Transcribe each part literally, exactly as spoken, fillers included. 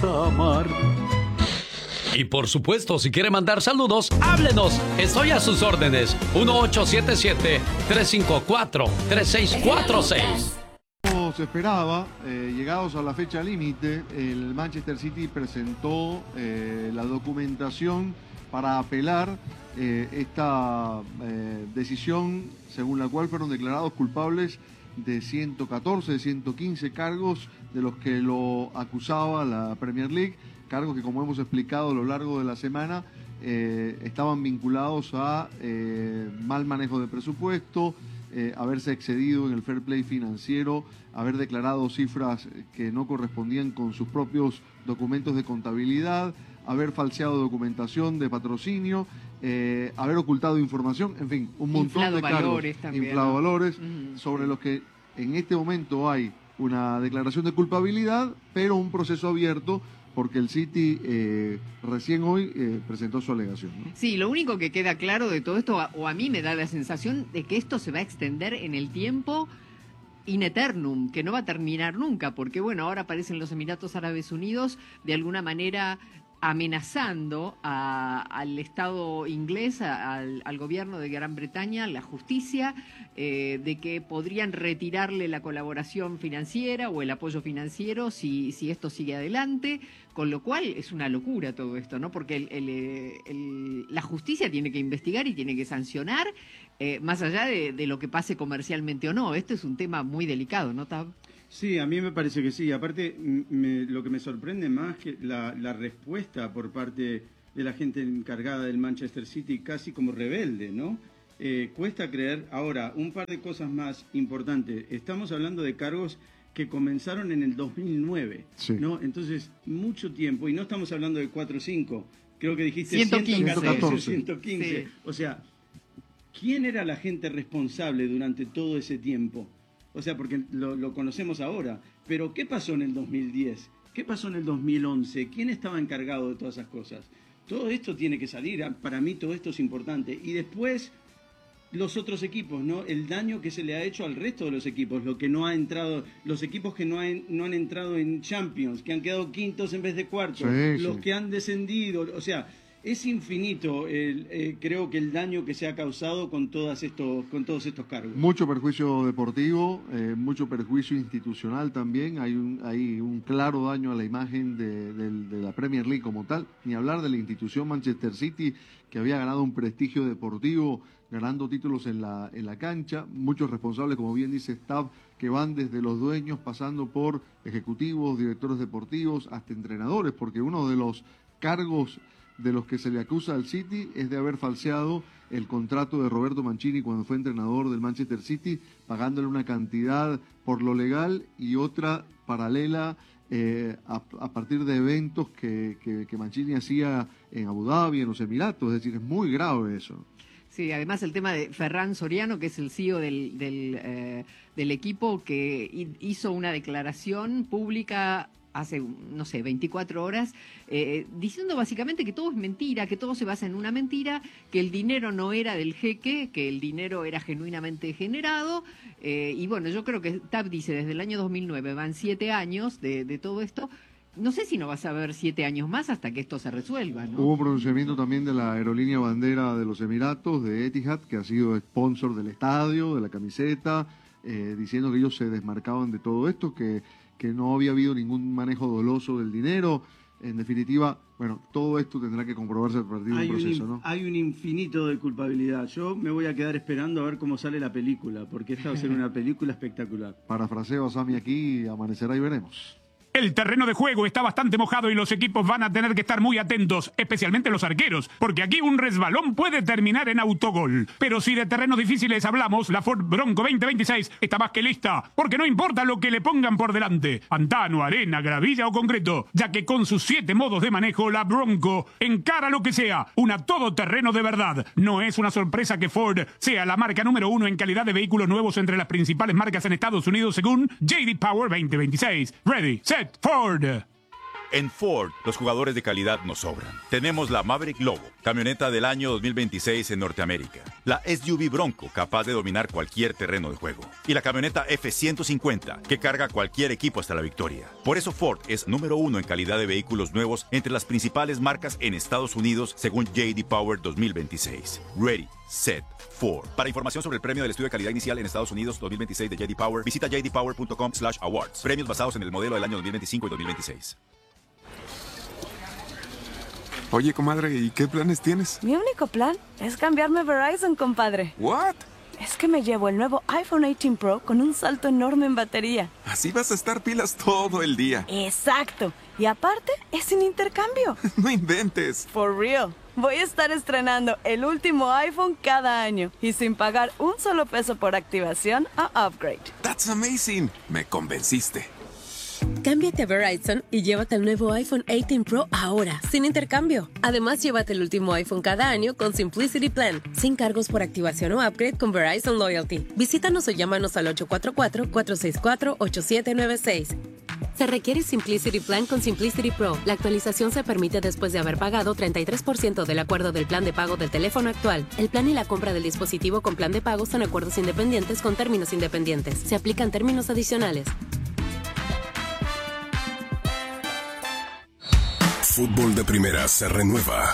amar. Y por supuesto, si quiere mandar saludos, háblenos. Estoy a sus órdenes. uno ocho siete siete, tres cinco cuatro, tres seis cuatro seis. Como se esperaba, eh, llegados a la fecha límite, el Manchester City presentó eh, la documentación para apelar eh, esta eh, decisión según la cual fueron declarados culpables de ciento catorce, de ciento quince cargos de los que lo acusaba la Premier League, cargos que, como hemos explicado a lo largo de la semana, eh, estaban vinculados a eh, mal manejo de presupuesto, eh, haberse excedido en el fair play financiero, haber declarado cifras que no correspondían con sus propios documentos de contabilidad, haber falseado documentación de patrocinio, eh, haber ocultado información, en fin, un montón inflado de cargos, valores también, inflado ¿no? valores, Uh-huh. sobre los que en este momento hay una declaración de culpabilidad, pero un proceso abierto, porque el City eh, recién hoy eh, presentó su alegación, ¿no? Sí, lo único que queda claro de todo esto, o a mí me da la sensación de que esto se va a extender en el tiempo in eternum, que no va a terminar nunca, porque bueno, ahora aparecen los Emiratos Árabes Unidos de alguna manera amenazando a, al Estado inglés, a, al, al gobierno de Gran Bretaña, la justicia, eh, de que podrían retirarle la colaboración financiera o el apoyo financiero si, si esto sigue adelante, con lo cual es una locura todo esto, ¿no? Porque el, el, el, la justicia tiene que investigar y tiene que sancionar, eh, más allá de, de lo que pase comercialmente o no. Esto es un tema muy delicado, ¿no, Tab? Sí, a mí me parece que sí. Aparte, me, lo que me sorprende más que la, la respuesta por parte de la gente encargada del Manchester City, casi como rebelde, ¿no? Eh, cuesta creer. Ahora, un par de cosas más importantes. Estamos hablando de cargos que comenzaron en el dos mil nueve, sí, ¿no? Entonces, mucho tiempo, y no estamos hablando de cuatro o cinco, creo que dijiste ciento quince. ciento catorce, ciento quince. Sí. O sea, ¿quién era la gente responsable durante todo ese tiempo? O sea, porque lo, lo conocemos ahora, pero ¿qué pasó en el dos mil diez? ¿Qué pasó en el dos mil once? ¿Quién estaba encargado de todas esas cosas? Todo esto tiene que salir, para mí todo esto es importante. Y después, los otros equipos, ¿no? El daño que se le ha hecho al resto de los equipos, lo que no ha entrado, los equipos que no han, no han entrado en Champions, que han quedado quintos en vez de cuartos, sí, los sí. que han descendido, o sea... Es infinito, el, eh, creo que el daño que se ha causado con, todas estos, con todos estos cargos. Mucho perjuicio deportivo, eh, mucho perjuicio institucional también. Hay un, hay un claro daño a la imagen de, de, de la Premier League como tal. Ni hablar de la institución Manchester City, que había ganado un prestigio deportivo, ganando títulos en la, en la cancha. Muchos responsables, como bien dice Stav, que van desde los dueños, pasando por ejecutivos, directores deportivos, hasta entrenadores, porque uno de los cargos de los que se le acusa al City es de haber falseado el contrato de Roberto Mancini cuando fue entrenador del Manchester City, pagándole una cantidad por lo legal y otra paralela eh, a, a partir de eventos que, que, que Mancini hacía en Abu Dhabi, en los Emiratos. Es decir, es muy grave eso. Sí, además el tema de Ferran Soriano, que es el C E O del, del, eh, del equipo, que hizo una declaración pública hace, no sé, veinticuatro horas, eh, diciendo básicamente que todo es mentira, que todo se basa en una mentira, que el dinero no era del jeque, que el dinero era genuinamente generado, eh, y bueno, yo creo que Tab dice, desde el año dos mil nueve van siete años de, de todo esto. No sé si no vas a ver siete años más hasta que esto se resuelva, ¿no? Hubo pronunciamiento también de la aerolínea bandera de los Emiratos, de Etihad, que ha sido sponsor del estadio, de la camiseta, eh, diciendo que ellos se desmarcaban de todo esto, que, que no había habido ningún manejo doloso del dinero. En definitiva, bueno, todo esto tendrá que comprobarse a partir de un proceso, ¿no? Hay un infinito de culpabilidad. Yo me voy a quedar esperando a ver cómo sale la película, porque esta va a ser una película espectacular. Parafraseo a Sami aquí, amanecerá y veremos. El terreno de juego está bastante mojado y los equipos van a tener que estar muy atentos, especialmente los arqueros, porque aquí un resbalón puede terminar en autogol. Pero si de terrenos difíciles hablamos, la Ford Bronco veinte veintiséis está más que lista, porque no importa lo que le pongan por delante, pantano, arena, gravilla o concreto, ya que con sus siete modos de manejo, la Bronco encara lo que sea, una todoterreno de verdad. No es una sorpresa que Ford sea la marca número uno en calidad de vehículos nuevos entre las principales marcas en Estados Unidos según J D Power veinte veintiséis. Ready, set, Ford. En Ford, los jugadores de calidad nos sobran. Tenemos la Maverick Lobo, camioneta del año dos mil veintiséis en Norteamérica. La S U V Bronco, capaz de dominar cualquier terreno de juego. Y la camioneta F ciento cincuenta, que carga cualquier equipo hasta la victoria. Por eso Ford es número uno en calidad de vehículos nuevos entre las principales marcas en Estados Unidos, según J D Power dos mil veintiséis. Ready, set, Ford. Para información sobre el premio del estudio de calidad inicial en Estados Unidos dos mil veintiséis de J D Power, visita j d power punto com slash awards. Premios basados en el modelo del año dos mil veinticinco y dos mil veintiséis. Oye, comadre, ¿y qué planes tienes? Mi único plan es cambiarme a Verizon, compadre. ¿What? Es que me llevo el nuevo iPhone dieciocho Pro con un salto enorme en batería. Así vas a estar pilas todo el día. Exacto. Y aparte, es sin intercambio. No inventes. For real. Voy a estar estrenando el último iPhone cada año y sin pagar un solo peso por activación o upgrade. That's amazing. Me convenciste. Cámbiate a Verizon y llévate el nuevo iPhone dieciocho Pro ahora, sin intercambio. Además, llévate el último iPhone cada año con Simplicity Plan, sin cargos por activación o upgrade con Verizon Loyalty. Visítanos o llámanos al ocho cuatro cuatro, cuatro seis cuatro, ocho siete nueve seis. Se requiere Simplicity Plan con Simplicity Pro. La actualización se permite después de haber pagado treinta y tres por ciento del acuerdo del plan de pago del teléfono actual. El plan y la compra del dispositivo con plan de pago son acuerdos independientes con términos independientes. Se aplican términos adicionales. Fútbol de Primera se renueva.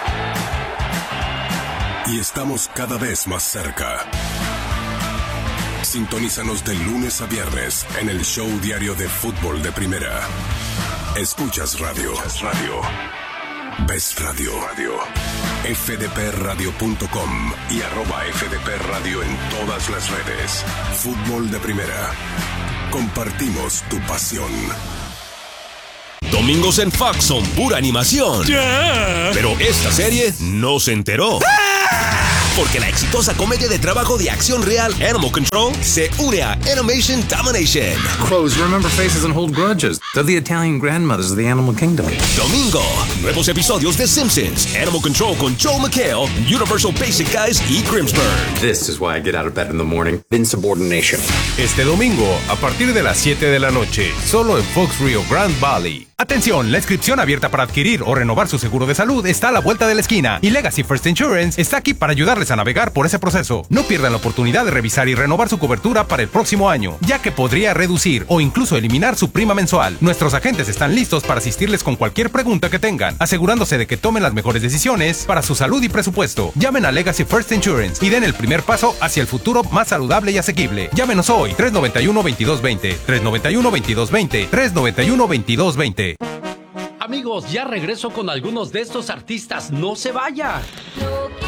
Y estamos cada vez más cerca. Sintonízanos de lunes a viernes en el show diario de Fútbol de Primera. Escuchas radio. Escuchas radio. Ves radio. Radio. f d p radio punto com y arroba F D P Radio en todas las redes. Fútbol de Primera. Compartimos tu pasión. Domingos en Fox son pura animación. Yeah. Pero esta serie no se enteró. Ah. Porque la exitosa comedia de trabajo de acción real Animal Control se une a Animation Domination. Crows remember faces and hold grudges. They're the Italian grandmothers of the animal kingdom. Domingo, nuevos episodios de Simpsons, Animal Control con Joel McHale, Universal Basic Guys y Grimsburg. This is why I get out of bed in the morning. Insubordination. Este domingo, a partir de las siete de la noche, solo en Fox Rio Grande Valley. Atención, la inscripción abierta para adquirir o renovar su seguro de salud está a la vuelta de la esquina y Legacy First Insurance está aquí para ayudarles a navegar por ese proceso. No pierdan la oportunidad de revisar y renovar su cobertura para el próximo año, ya que podría reducir o incluso eliminar su prima mensual. Nuestros agentes están listos para asistirles con cualquier pregunta que tengan, asegurándose de que tomen las mejores decisiones para su salud y presupuesto. Llamen a Legacy First Insurance y den el primer paso hacia el futuro más saludable y asequible. Llámenos hoy, tres noventa y uno, veintidós veinte, tres noventa y uno, veintidós veinte, tres noventa y uno, veintidós veinte. Amigos, ya regreso con algunos de estos artistas. No se vaya.